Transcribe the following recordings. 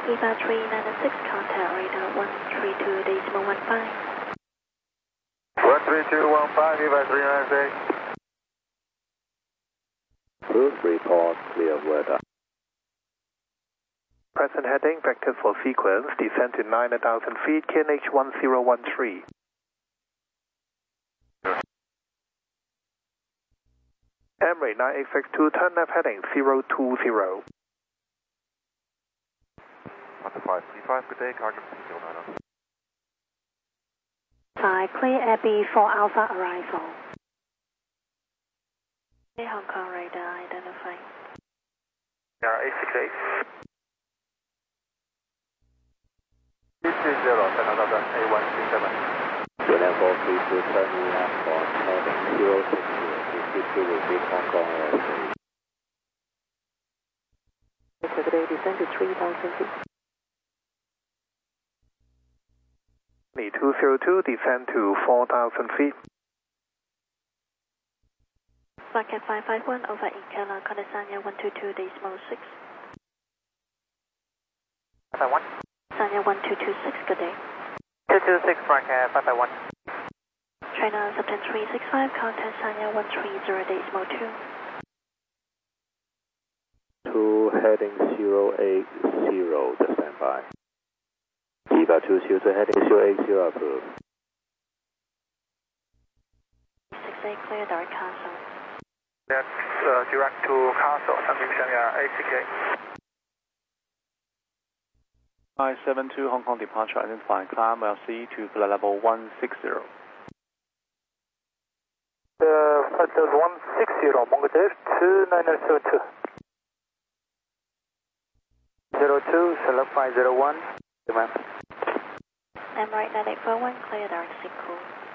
EVA 396, contact radar 132.15. 132.15, EVA 396. Cruise report, clear weather. Present heading, vector for sequence, descend to 9,000 feet, QNH 1013. Emirates 9862, turn left heading 020. 535, good day, cargo 090. 5, clear Abbey for Alpha arrival. Hong Kong radar identified. Yeah, 868. 320, China Southern A137. Union 432, turn left on heading 060, 52 will be Hong Kong airspace. Today descend to 3,000 feet. 202, descend to 4,000 feet. Flight 551 over Ikela, Sanya 122.6. Sanya 1226, good day. 226, Flight 551. China Subten 365, contact Sanya 130.2. 2 heading 080, the standby. EVA 202 heading 080, approved. 68, clear direct Castle. That's direct to Castle, something Shanya 868. 572 Hong Kong departure, identifying climb LC to flight level 160. Flight level 160, Mongodair 2972. 02, select 501. Demand. Emirates 9841, clear direct Sequel.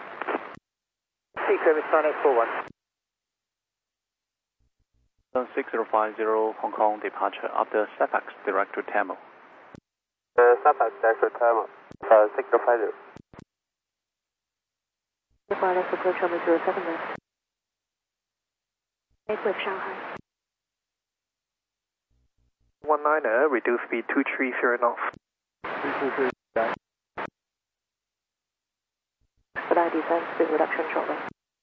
67841. 6050 Hong Kong departure after SAPAX direct to Tamil. SAPAX direct to Tamil. 6050. Wireless approach on 07 left. Make with Shanghai. 19er, reduce speed 230 knots. Flight descent, speed reduction shortly.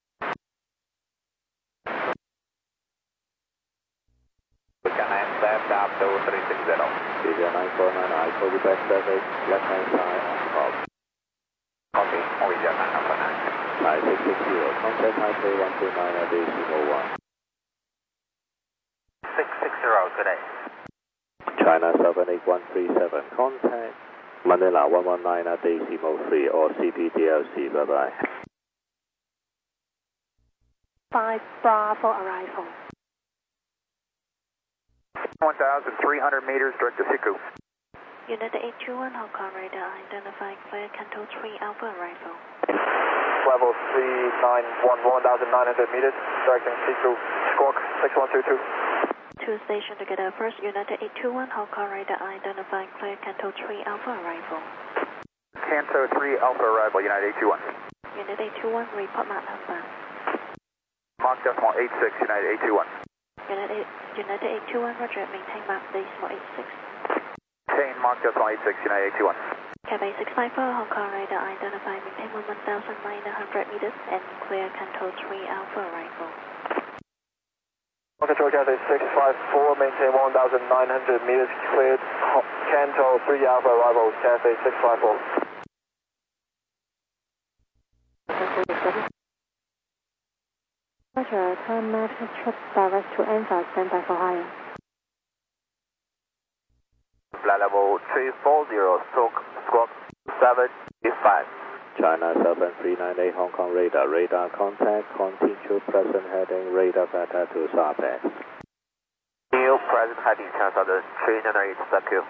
Left up to 360. India 949, I call you back surface, left hand side on top. Copy, India 949. 9660, contact Taipei 129 at decimal 1. 660, good day. China 78137, contact Manila 119 at decimal 3 or CPDLC, bye bye. 5, Bravo arrival. 1,300 meters direct to Siku. Unit 821 Hong Kong radar, identifying clear Canto 3 Alpha arrival. Level 3911, 1,900 meters, directing Siku, Squawk 6122. 2 station together, first Unit 821 Hong Kong radar, identifying clear Canto 3 Alpha arrival. Canto 3 Alpha arrival, United 821. Unit 821, report map number. Mark decimal 86, United 821. Unit 821, roger, maintain map decimal 86. Maintain Mark decimal 86, United 821. Cathay 654 Hong Kong radar, identify maintain 1,900 meters and clear Canto 3 Alpha arrival. Control Cathay 654, maintain 1,900 meters, cleared Canto 3 Alpha arrival, Cathay 654. Roger, turn left, trip direct to Anfa, standby for higher. Flight level 340, Squawk 785. China 7398 Hong Kong radar, radar contact, continue present heading, radar beta to SAPAX. New present heading, China Southern 398, thank you.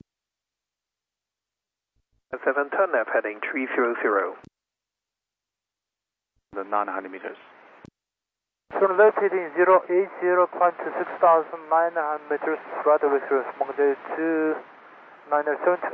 7, turn left heading 300. The 900 meters. Turn left heading 080, climb to 6,900 meters, right over through Mongodair 2972.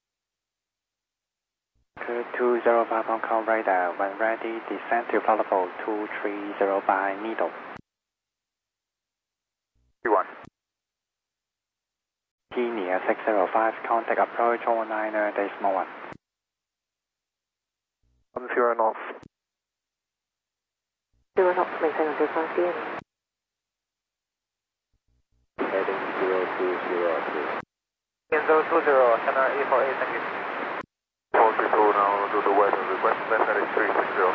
205 Hong Kong radar, when ready, descend to flight level 230 by Needle. 21. Guinea 605, contact approach 119 decimal 1. 10 knots. 0 knots, maintain under 5 DM. Heading 0202. Kenzo 20, China A48, thank you. 422 now to the west, request left heading 360.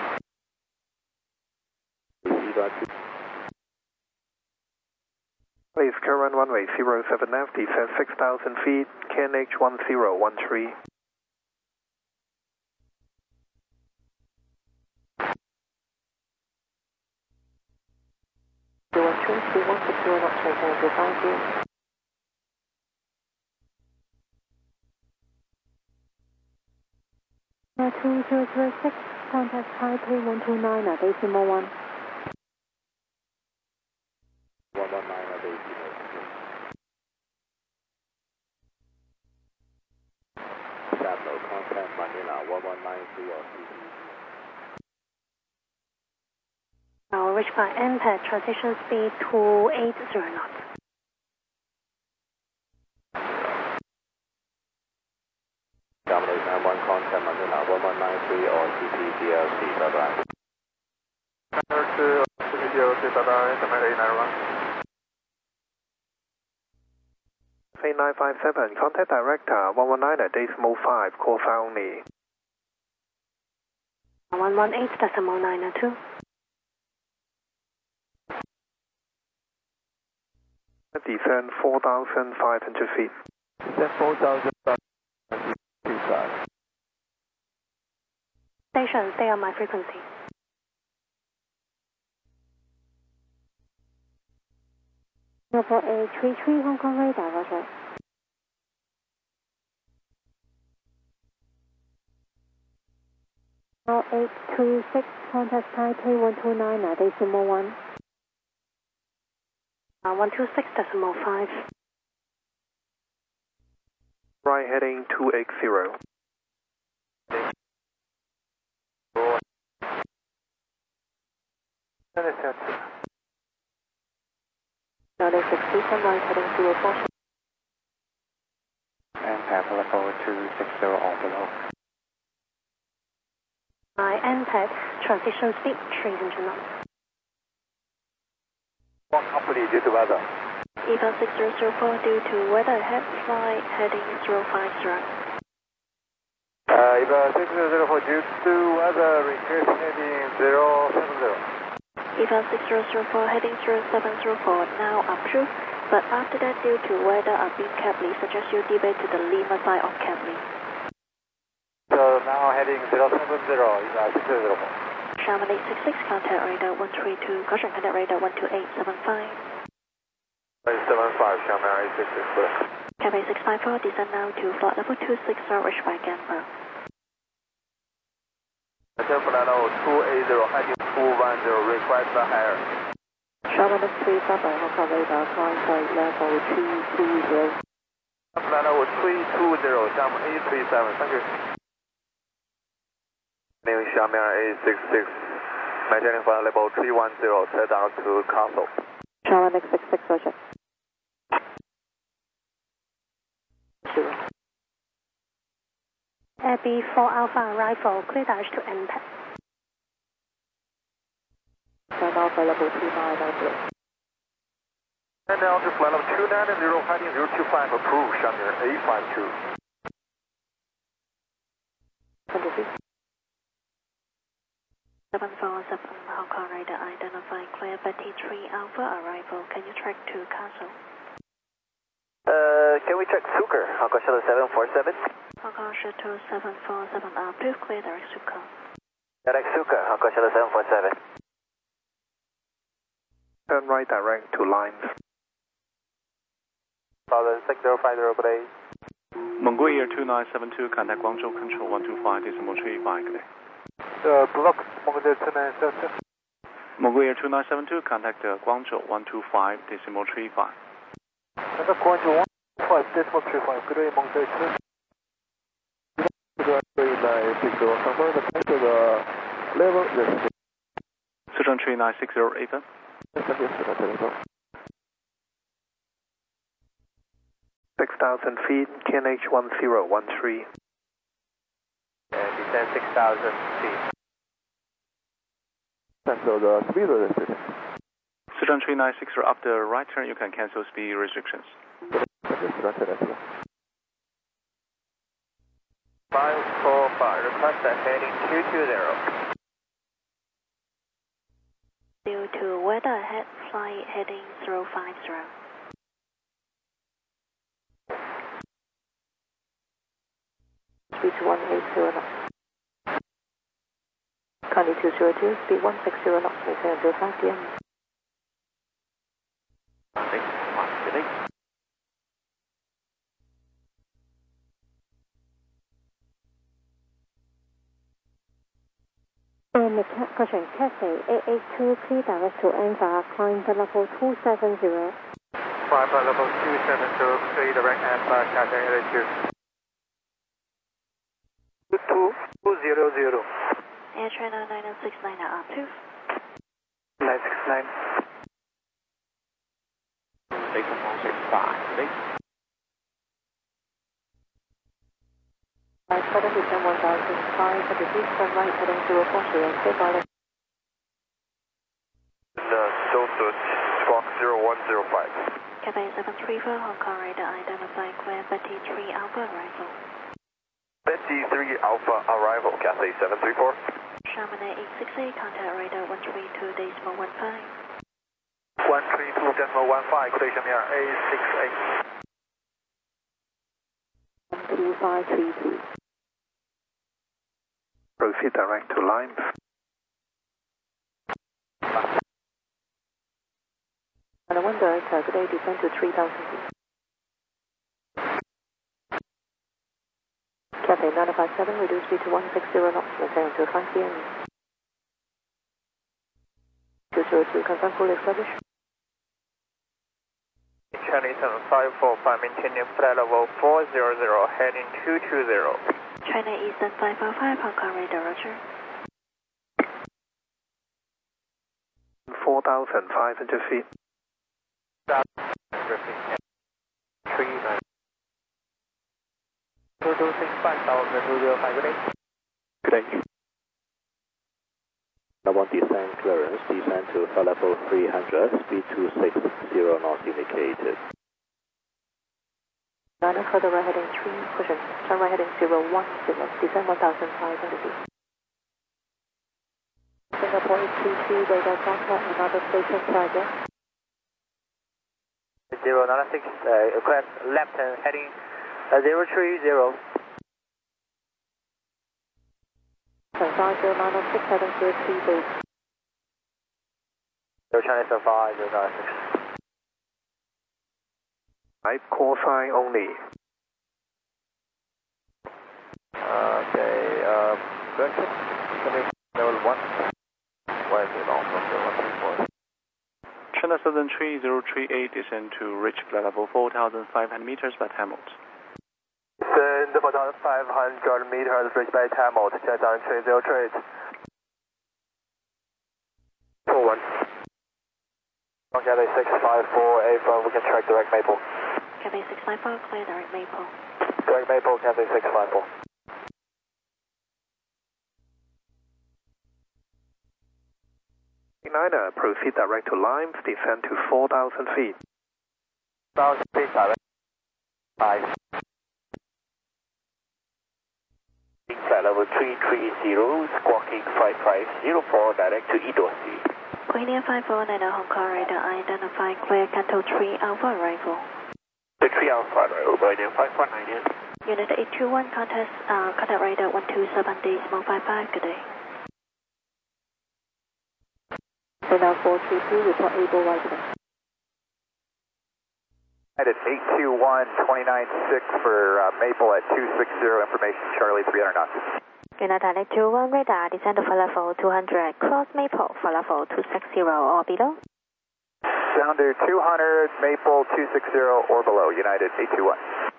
Please current runway 07F, descend 6,000 feet, KNH 1013. Knots, maintain under 5 DM. 2006, contact Taipei 129, decimal 1. 119 decimal 2. Shablo, contact Manila 1193 or CP. Now reach by MPAD, transition speed 280 knots. Dominate 91, contact Manila 1193 or CP DLC, bye bye. 92, CP DLC, bye bye, Command 891. 3957, contact director 119 decimal 5, call only. 118 decimal 902. Descend 4,500 feet. Descend 4,500 feet. Station, stay on my frequency. Number 833 Hong Kong radar, roger. Now 826, contact Taipei 129, decimal 1. 126 decimal 5. Right heading 280. Now 60, sunrise heading 04. MPAD level 260 or below. By MPAD, transition speed 300 knots. One company due to weather. EVA 6004 due to weather ahead, flight heading 050. EVA 6004 due to weather, request heading 070. EVA 6004 heading 0704, now approved, but after that due to weather or beam cap lead, suggest you deviate to the Lima side of cap lead. So now heading 070, EVA 6004. Sherman 866, contact radar 132, caution contact radar 12875. 875, Sherman 866, clear. Cathay 654, descend now to flight level 260, reach by Gamma. Attempt flight level 280, heading 210, request higher. Sherman 3 Papa, Hong Kong radar, climb flight level 320. Flight level 320, Sherman 837, thank you. Name Sherman 866, maintaining flight level 310, set down to Castle. Sherman 866, roger. Abbey 4 Alpha arrival, clear dash to MPAD. Flight Alpha level 2990. And now to flight level 290, heading 025, approved, Sherman 852. 747 Hong Kong radar identifying clear Betty 3 Alpha arrival. Can you track to Castle? Can we check Suker, Hong Kong Shuttle 747? Hong Kong Shuttle 747 approved, clear direct Suker. Direct Suker, Hong Kong Shuttle 747. Turn right direct to lines. 6050, please. Mongol Air 2972, contact Guangzhou Control 125, decimal 35, clear. Block Mongol 2972. Mongol Air 2972, contact Guangzhou 125, decimal 35. Contact Guangzhou 125, decimal 35, gray Mongol 2. 四川 3960 8分。 6,000 feet, QNH 1013. And descend 6,000 feet. Cancel the speed restriction. Sichuan 3960 after right turn, you can cancel speed restrictions. 545, request a heading 220. Due to weather ahead, flight heading 050. Speed to 180 knots. Connie 202, speed 160 knots, maintain until 5 p.m. Caution, Cathay 882, clear direct to Anvar, climb to level 270. Climb to level 270, clear direct Anvar, Cathay 882. 200. Air China 9069 now approved. 969. Take 165. Further descend 1,500 feet, turn right heading 040 and stay pilot. Southwest Squawk 0105. Cathay 734, Hong Kong radar identified clear Betty 3 Alpha arrival. Betty 3 Alpha arrival, Cathay 734. Chamonix 868, contact radar 132.15. 132.15, clear Chamonix 868. 12532. Proceed direct to Lime. And I wonder, good day, descend to 3,000 feet. Cathay 957, reduce speed to 160 knots, maintain until 5 p.m. 202, confirm fully established. Chinese 7545, maintaining flight level 400, heading 220. China Eastern 505, Hong Kong radar, roger. 4,500 feet. 39. 226, 5,005, good day. Good day. Number 1 descent clearance, descend to flight level 300, speed 260 knots indicated. 9 further right heading 3, caution, turn right heading 010, descend 1,500 feet. Singapore 822, radar contact, another station target. 096, request left and heading 030. 50906, heading 030 base. China 5096. Right, call sign only. Okay, correction. Level 1. Why is it off from 134? China Southern 3038 descend to reach flight level 4,500 meters by Tamils. Descend 4,500 meters, reach by Tamils, China Southern 3038. 41. Cathay 654, A-phone, we can track direct Maple. Cathay 654, clear direct Maple. Direct Maple, Cathay 654. Niner, proceed direct to Lime, descend to 4,000 feet. 1,000 feet direct. 5. Flight level 330, squawking 5504, direct to Edosi. Queen 549 Hong Kong radar identified clear Canto 3 Alpha arrival. The 3 Alpha arrival, Boeing 549. Unit 821, contact radar 127.55, good day. Radar 432, report able right away. United 821, 296 for Maple at 260, information Charlie 300 knots. United 821, radar, descend to flight level 200, cross Maple, flight level 260 or below. Sounder 200, Maple 260 or below, United 821.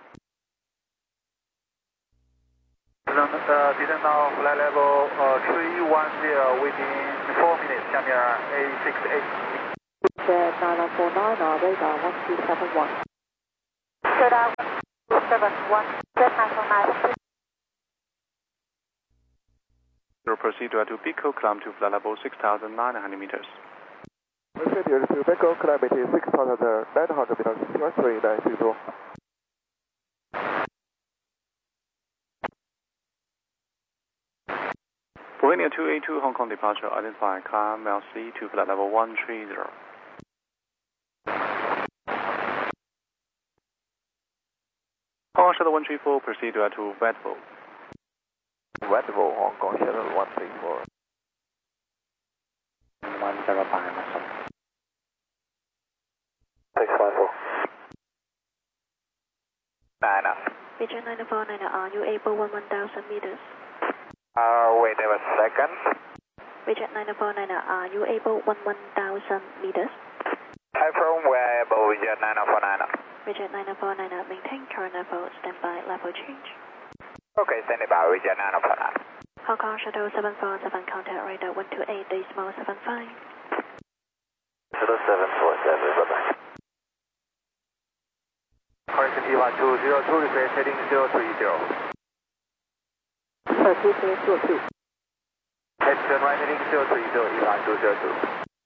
Descend now, flight level 310, within 4 minutes, China 868. 9949, radar 1271. radar 271, Z949. Proceed to Pico, climb to flight level 6,900 meters. Proceed to Pico, climb to 6,900 meters, 13960. Bohemia 282 Hong Kong departure, identify climb LC to flight level 130. Hong Kong Shuttle 134, proceed to Wedville. Wedville, Hong Kong Shuttle 134. 105 muscle. 654. 9 up. Region 949, are you able 1000 meters? Wait a second. Region 949, are you able 1000 meters? From where able Region 949? Region 949, maintain current level, standby level change. Okay, standing by Region 949. Hong Kong Shuttle 747, contact radar 128.75. Shuttle 747, bye-bye. Correction T1 202, request heading 030. 2302. Head turn right heading 030, Elon 202.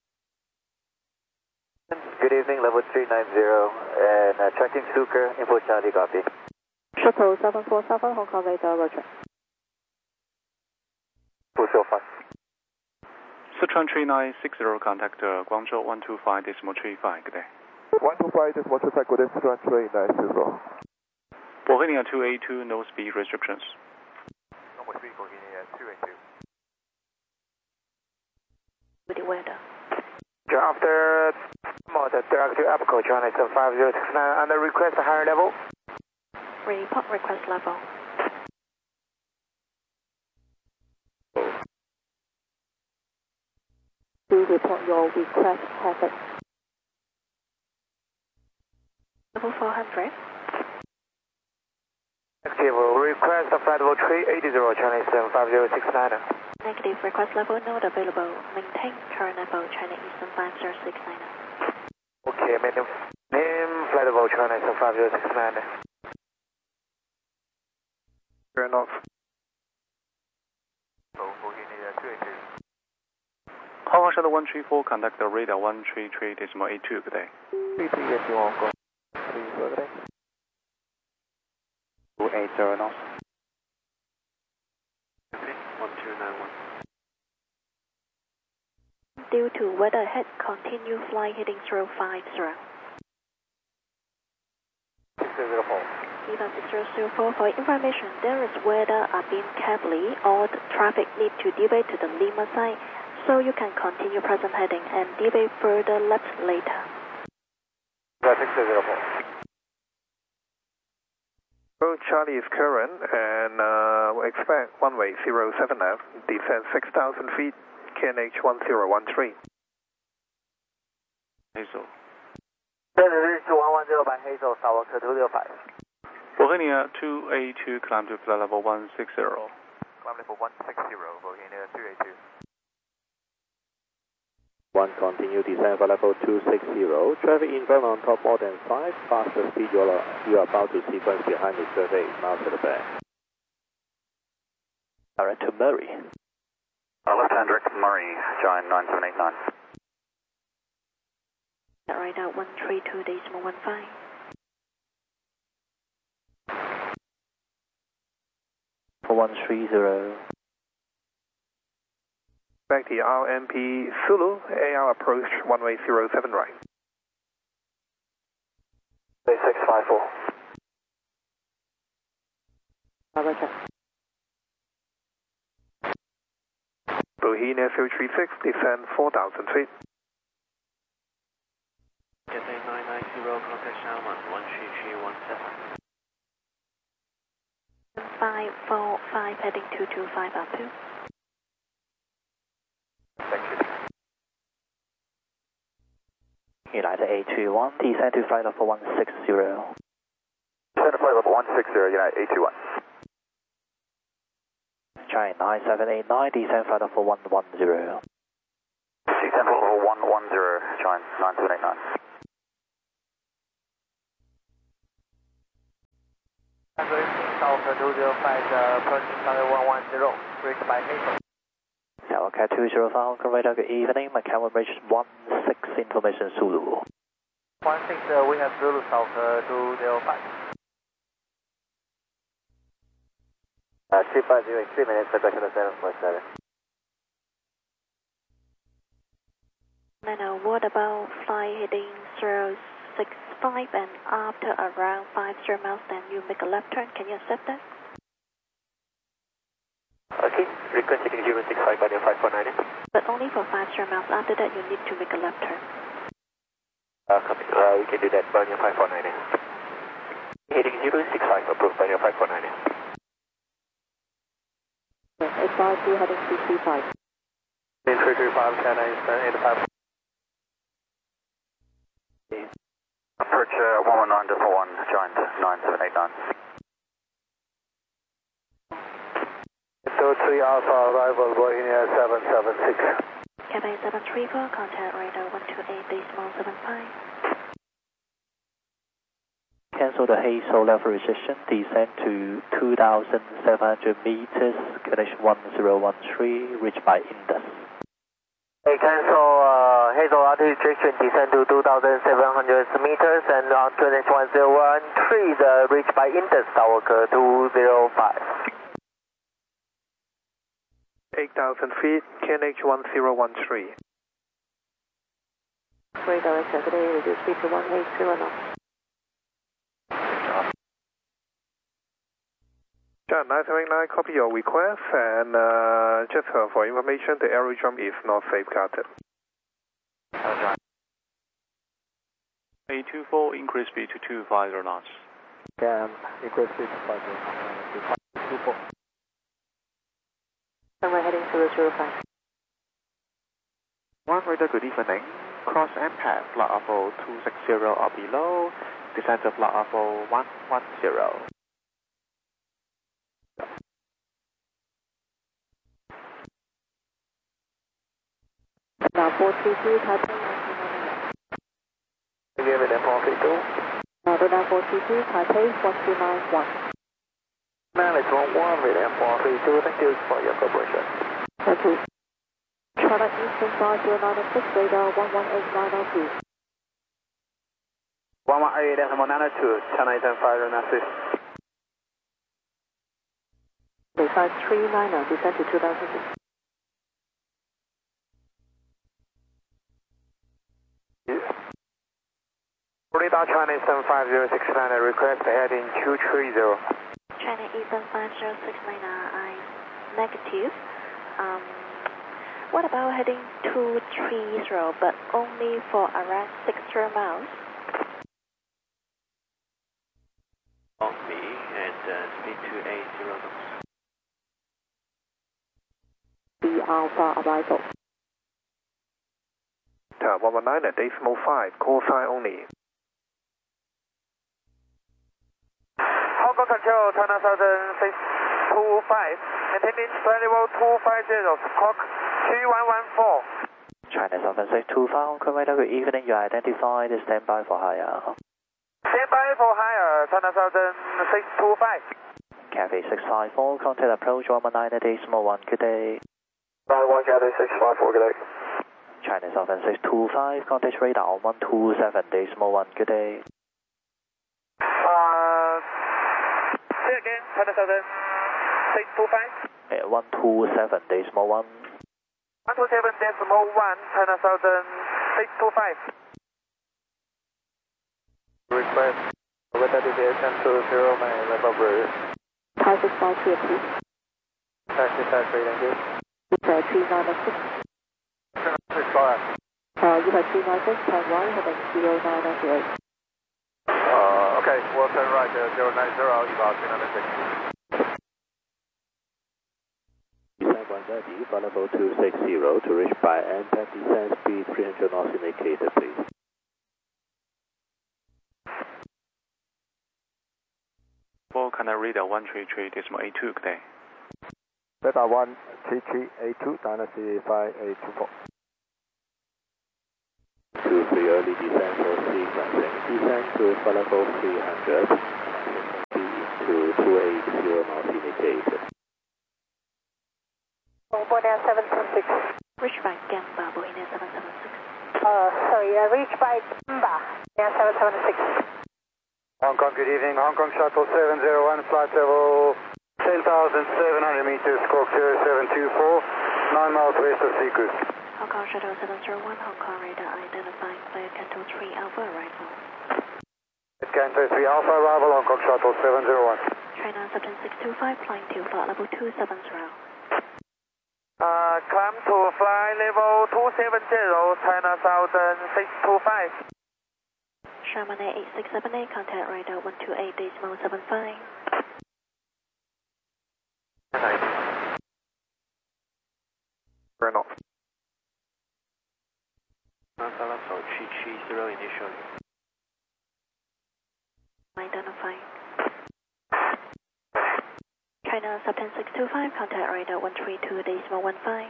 Good evening, level 390, and tracking Suker, info Charlie, copy. Shuttle 747, Hong Kong radar, roger. 205. Sichuan 3960, contact Guangzhou 125.35, good day. 125.35, good day, Sichuan 3960. Bohemia 282, no speed restrictions. No speed, Bohemia 282. With the weather. After motor direct to Apico, China 5069, and the request a higher level. Report request level. Do report your request traffic. Level 400. Active, request of flight level 380, China 5069. Negative, request level not available. Maintain current level, China Eastern 5069. Okay, name flight level China 5069. Turn off. Hong Kong Shuttle 134, contact the radar 133.82, good day. 3382 Hong Kong. Please, good day. 280 knots. 1291. Due to weather ahead, continue flight heading 050. 604. Eva 6004, for information, there is weather being heavily. All the traffic need to deviate to the Lima side, so you can continue present heading and deviate further left later. 604. Road Charlie is current and expect runway 07 left, descend 6,000 feet, KNH 1013. Hazel. 110 by Hazel, Tower 205. Bohemia 282, climb to flight level 160. Climb level 160, Bohemia 282. 1, continue descend for level 260. Traffic in front on top more than 5. Faster speed you are about to sequence behind is 38 miles to the back. Alright, to Murray. Left-hand direct Murray, join 9789. Right out 132.15. For 130. Back to RMP Zulu, AR approach, runway 07 right. 654. Roger. Bohemia 036, descend 4,000 feet. Cathay 990, contact Shalman 13317. 545 heading 225 up to. United A21, descend to flight level 160. Descend to flight level 160, United A21. China 9789, descend flight level 110. Descend level 110, China 9789. South 205, approaching runway 110, reached by Hazel. Tower Cat 205, Hong radar, good evening. Macau Bridge 16, information Zulu. 16, we have Zulu South 205. 250, 3 minutes, progression of 747. Now, what about fly heading 065 and after around 50 miles, then you make a left turn? Can you accept that? Okay, request heading 065 by 549. But only for 50 miles. After that, you need to make a left turn. Copy. We can do that by 549. Heading 065, approved by 549. Advise you heading 235. 335, China Eastern 85. Approach 119.1, joint 9789. 3 Alpha, arrival Bohemia 776. Cathay 734, contact radar 128.75. Cancel the Hazel level restriction, descend to 2,700 meters, connection 1013, reached by Indus. Hey, cancel Hazel altitude restriction, descend to 2,700 meters and on connection 1013, reached by Indus, Tower 205. 8,000 feet, KNH 1013. Radar activity, reduce speed to 180 knots. John 979, copy your request, and just for information, the aerodrome is not safeguarded. A24, increase speed to 250 knots. Can increase speed to 524. Runway heading 005. One radar, good evening. Cross MPAD, flight level 260 or below. Descent to flight level 110. Now 432, Taipei 1991. Give it M432. Now 432, Taipei 1291. Manage 11 with M432, thank you for your cooperation. Thank you. China Eastern 5096, radar 118902. 118.902, China Eastern 596. 5390, descend to 2006. Radar China Eastern 5069, request heading 230. China Eastern 5069, negative. What about heading 230, but only for around 60 miles? On me, and speed to 80 knots. The Alpha arrival. Tower 119.5, call sign only. Hong Kong Control, China Southern 625, maintaining level 250, squawk 3114. China Southern 625, Hong Kong radar, good evening. You are identified, stand by for higher. Stand by for higher, China Southern 625. Cathay 654, contact approach 119.1, good day. Runway 1 Cathay 654, good day. China Southern 625, contact radar 127.1, good day. Say again, China Southern 625. 127.1. 127.1, China Southern 625. Request weather deviation to 0 my level breeze. Thai 653, please. Taxi 53, thank you. It's 3996. 6 You have 396, turn right, heading 0998. Okay, we'll turn right 090, about 396. Descent 130, flight level 260 to reach by NTAP, descent speed 300 knots indicated, please. For Canada radar 133.82, good day. Radar 13382, Dynasty 5824. 23 early descent for sequencing. Descent to flight level 300. Speed to 280 knots indicated. Bohemia 776. Reach by Gamba, Bohemia 776. Sorry, reach by Gamba, Bohemia 776. Hong Kong, good evening. Hong Kong Shuttle 701, flight level 10,700 meters, squawk 0724, 9 miles west of Seacruise. Hong Kong Shuttle 701, Hong Kong radar identifying clear Canto 3 Alpha arrival. Canto 3 Alpha arrival, Hong Kong Shuttle 701. China 17625, flying to flight level 270. Climb to flight level 270, China 17625. Sherman 8678, contact radar 128.75. Turn off. Alpha 330 initially. Identifying. China 17625, contact radar 132.15.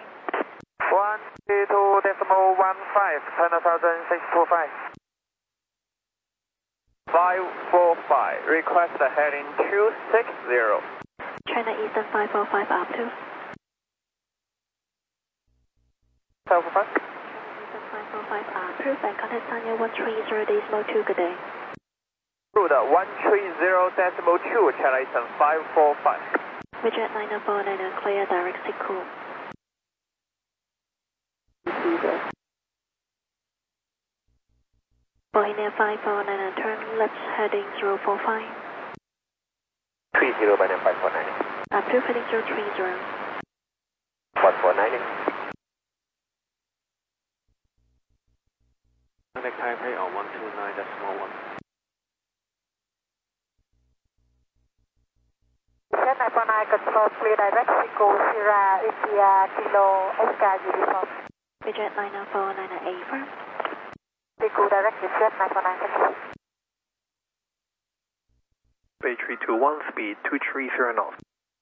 132.15, China 17625. 545, request the heading 260. China Eastern 545 up to. 545. Eastern 545 approved and contact Sanya 130.2, good day. Route 130.2, China Eastern 545. Midget 949, clear direct Siku. Bohemia 549, turn left heading 045. 30 by 549. Approved heading 030. 149. Contact Taipei on 129.1. Jet 949, control clear direct Seco, Sierra, India, Kilo, Oscar, uniform. Midget 949, affirm. Seco direct Jet 949, thank you. Bay 321, speed 230 knots.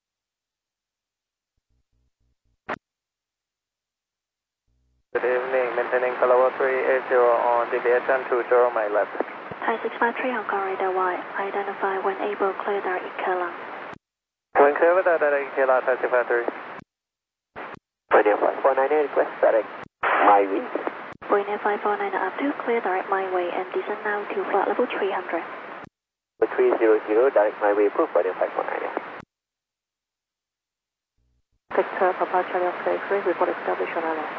Good evening, maintaining level 380 on deviation 20 my left. Thai 653, Hong Kong radar Y, identify when able, clear direct Ikela. When clear with that, Ikela, Thai 653. Bohemia 549, request direct my way. Bohemia 549 up to, clear direct my way and descend now to flight level 300. 300, direct my way, proof, Bohemia 549. Victor, Papa Charlie X-ray 3, report established on island.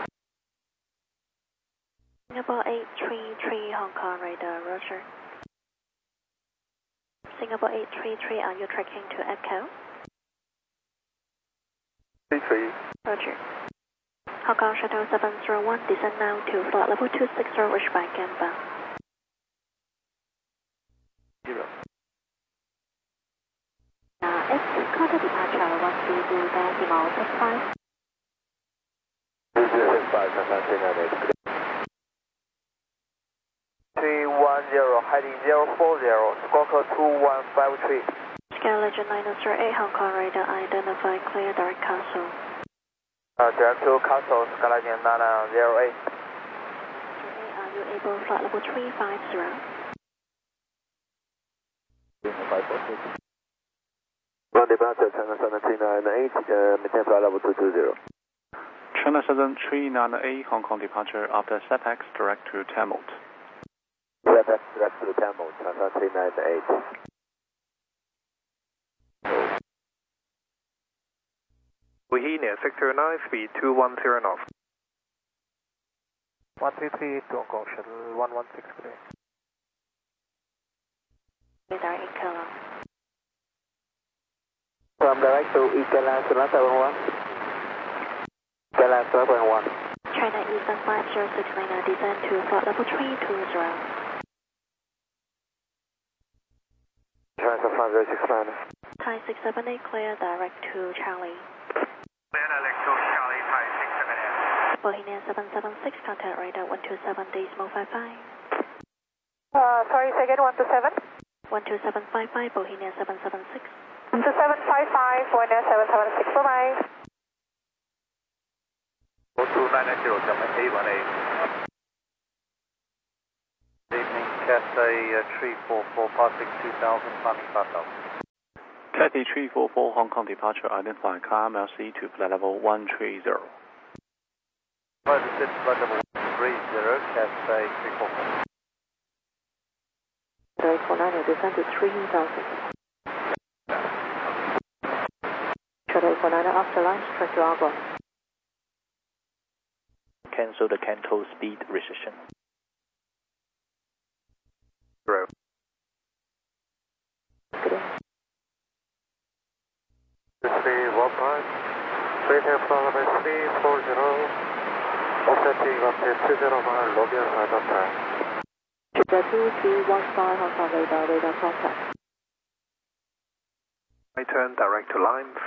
Singapore 833, Hong Kong radar, roger. Singapore 833, are you tracking to Echo? 33. Roger. Hong Kong Shuttle 701, descend now to flight level 260, reach by Gamba. 0. It's contact departure 132.65. 265, 310, heading 040, squawk 2153. Sky Legend 908, Hong Kong radar, identify clear direct Castle. Direct to Castle, Sky Legend 908. Are you able, flight level 350? One departure, China 7398, maintain flight level 220. China 7398, Hong Kong departure after SEPEX direct to Tamil. SEPEX direct to Tamil, China 7398. Bohemia 609, speed 210 knots. 133 to Hong Kong Shuttle 116, good day. Radar Ikela. From direct to Ikela, 771. Ikela, 771. China Eastern 5069, descend to flight level 320. China 5069. Thai 678, clear direct to Charlie. Clear direct to Charlie, Thai 678. Bohemia 776, contact radar 127.55. Sorry, say again, 127? 12755, Bohemia 776. 2755, Bohemia 776, bye-bye. 2990, German 818. Evening, Cathay 344, passing 2000, landing 5000. Taxi 344 Hong Kong departure, identify car MLC to flight level 130. Flight level 130, Cathay 344. Cathay 49, descend to 3000. Cathay 49 after lunch, track to Argon. Cancel the Canto speed restriction. 0. Maintain flight level 340, offsetting up to 201, lobby and side contact. Cheetah 2315 Hong Kong radar contact. I turn direct to lines.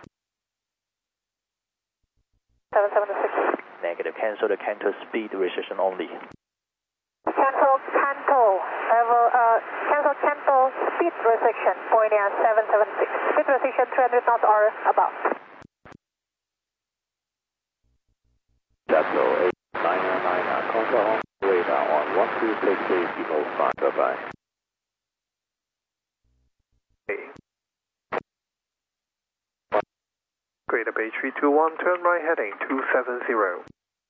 776. Negative. Cancel the Canto speed restriction only. Cancel speed restriction, pointing at 776. Speed restriction 300 knots or above. Double 8999, control on radar on 1268 below 5, bye-bye. Greater Bay 321, turn right heading 270.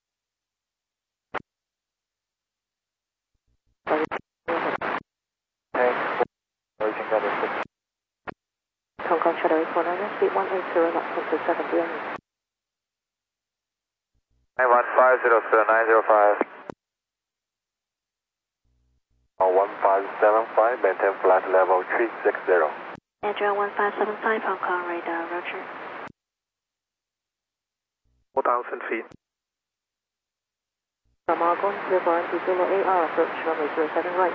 Hong Kong Shadow 49, speed 180, knots 127 beyond. 915, 1575, maintain flight level 360. Adrian 1575 Hong Kong radar, roger. 4,000 feet. From Argon, clear for empty Zulu AR, approach runway 07 right.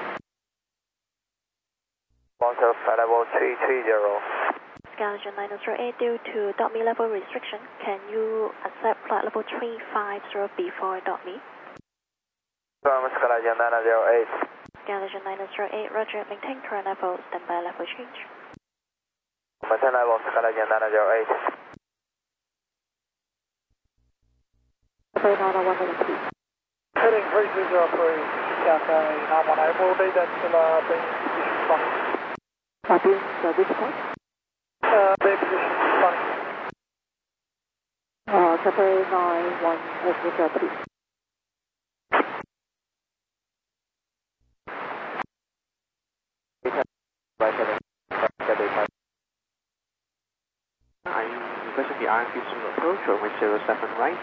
Monitor flight level 330. Skyline 908, due to .me level restriction, can you accept flight level 350 before .me? From Skyline 908. Skyline 908, roger, maintain current level, standby level change. Maintain level, Skyline 908. Cathay 911 feet. Heading 3203, Cathay 918, will be that being position funny. Being which point? Their position funny. Cathay 91, please. Are you requesting the RFP soon approach or with 07 right?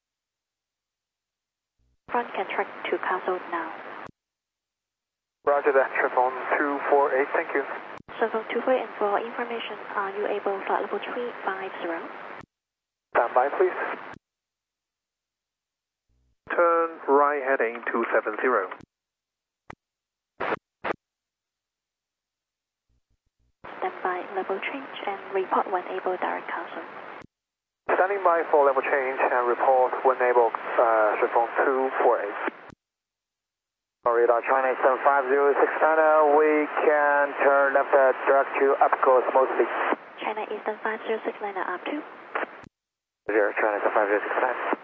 Front can track to Castle now. Roger that, Triphone 248, thank you. Triphone 248, and for information, are you able flight level 350? Stand by, please. Turn right heading 270. Standby level change and report when able direct Castle. Standing by for level change and report when able, Triphone 248. Radar China 750, China, we can turn left direct to up course mostly. China Eastern 5069 up to. China 75069.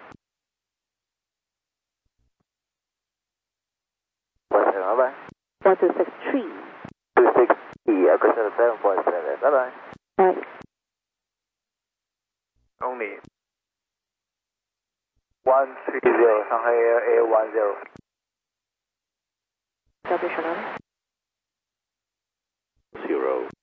Bye-bye. 1263. 260, Crescent 747, bye-bye. Right. Only 130, Shanghai Air 10. Establish another. 0.